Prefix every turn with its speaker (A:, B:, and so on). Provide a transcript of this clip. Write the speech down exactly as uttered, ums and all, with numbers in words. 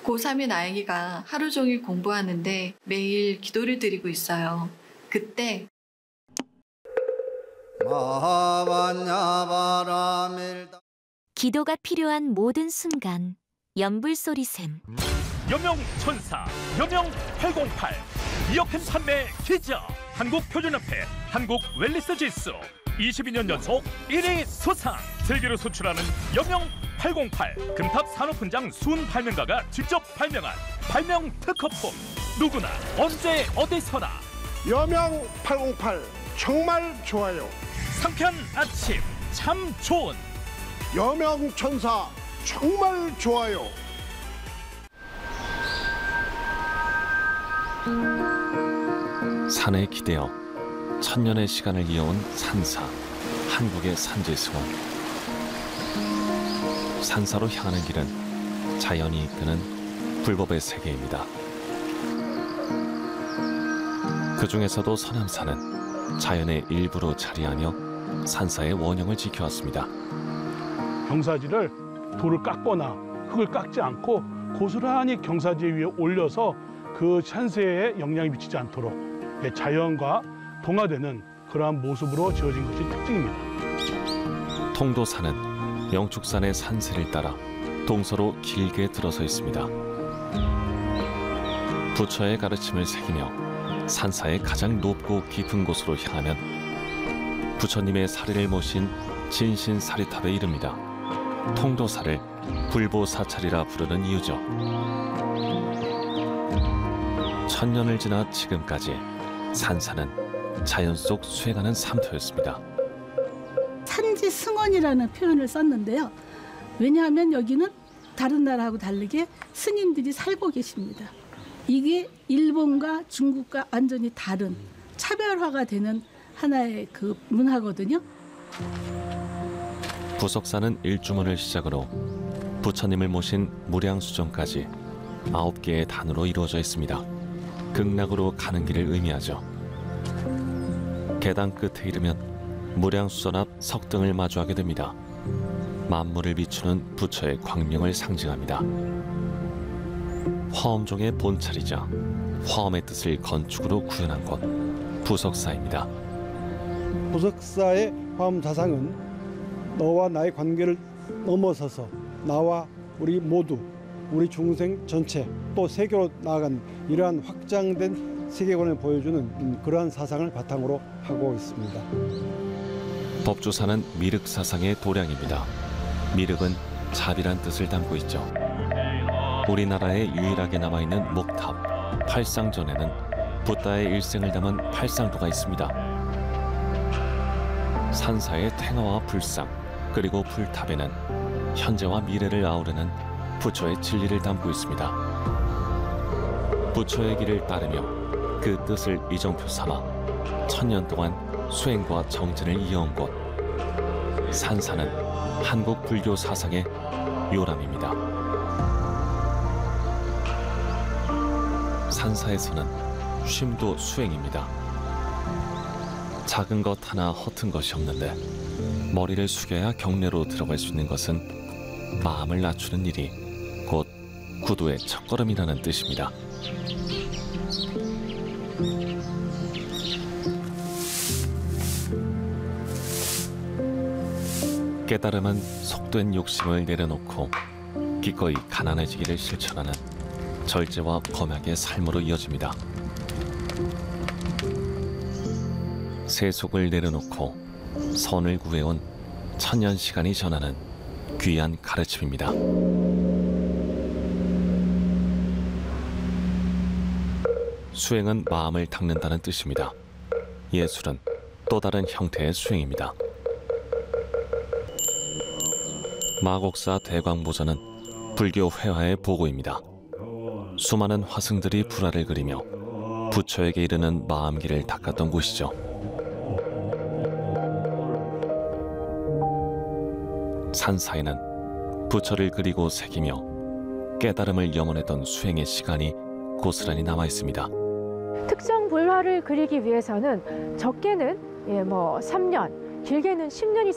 A: 고삼인 아이가 하루 종일 공부하는데 매일 기도를 드리고 있어요. 그때
B: 기도가 필요한 모든 순간 연불소리샘.
C: 여명천사 여명팔공팔 이어펜 판매 기적. 한국표준협회 한국웰니스 지수 이십이 년 연속 일 위 수상. 세계로 수출하는 여명팔공팔 금탑 산업훈장 순 발명가가 직접 발명한 발명 특허품. 누구나 언제 어디서나
D: 여명팔공팔 정말 좋아요.
C: 상쾌한 아침 참 좋은
D: 여명천사 정말 좋아요.
E: 산에 기대어 천년의 시간을 이어온 산사, 한국의 산지승원. 산사로 향하는 길은 자연이 이끄는 불법의 세계입니다. 그 중에서도 서남산은 자연의 일부로 자리하며 산사의 원형을 지켜왔습니다.
F: 경사지를 돌을 깎거나 흙을 깎지 않고 고스란히 경사지 위에 올려서 그 산세에 영향이 미치지 않도록 자연과 동화되는 그러한 모습으로 지어진 것이 특징입니다.
E: 통도산은 영축산의 산세를 따라 동서로 길게 들어서 있습니다. 부처의 가르침을 새기며 산사의 가장 높고 깊은 곳으로 향하면 부처님의 사리를 모신 진신사리탑에 이릅니다. 통도사를 불보사찰이라 부르는 이유죠. 천년을 지나 지금까지 산사는 자연 속 수행하는 삼터였습니다.
G: 산지승원이라는 표현을 썼는데요. 왜냐하면 여기는 다른 나라하고 다르게 스님들이 살고 계십니다. 이게 일본과 중국과 완전히 다른 차별화가 되는 하나의 그 문화거든요.
E: 부석사는 일주문을 시작으로 부처님을 모신 무량수정까지 아홉 개의 단으로 이루어져 있습니다. 극락으로 가는 길을 의미하죠. 계단 끝에 이르면 무량수전 앞 석등을 마주하게 됩니다. 만물을 비추는 부처의 광명을 상징합니다. 화엄종의 본찰이자 화엄의 뜻을 건축으로 구현한 곳 부석사입니다.
H: 부석사의 화엄 사상은 너와 나의 관계를 넘어서서 나와 우리 모두 우리 중생 전체 또 세계로 나아간 이러한 확장된 세계관을 보여주는 그러한 사상을 바탕으로 하고 있습니다.
E: 법주사는 미륵 사상의 도량입니다. 미륵은 자비란 뜻을 담고 있죠. 우리나라에 유일하게 남아있는 목탑 팔상전에는 붓다의 일생을 담은 팔상도가 있습니다. 산사의 탱화와 불상 그리고 불탑에는 현재와 미래를 아우르는 부처의 진리를 담고 있습니다. 부처의 길을 따르며 그 뜻을 이정표 삼아 천년 동안 수행과 정진을 이어온 곳 산사는 한국 불교 사상의 요람입니다. 산사에서는 쉼도 수행입니다. 작은 것 하나 허튼 것이 없는데 머리를 숙여야 경내로 들어갈 수 있는 것은 마음을 낮추는 일이 곧 구도의 첫걸음이라는 뜻입니다. 깨달음은 속된 욕심을 내려놓고 기꺼이 가난해지기를 실천하는 절제와 검약의 삶으로 이어집니다. 세속을 내려놓고 선을 구해온 천년 시간이 전하는 귀한 가르침입니다. 수행은 마음을 닦는다는 뜻입니다. 예술은 또 다른 형태의 수행입니다. 마곡사 대광보전은 불교 회화의 보고입니다. 수많은 화승들이 불화를 그리며 부처에게 이르는 마음길을 닦았던 곳이죠. 산사에는 부처를 그리고 새기며 깨달음을 염원했던 수행의 시간이 고스란히 남아 있습니다.
I: 특정 불화를 그리기 위해서는 적게는 예, 뭐 삼 년, 길게는 십 년이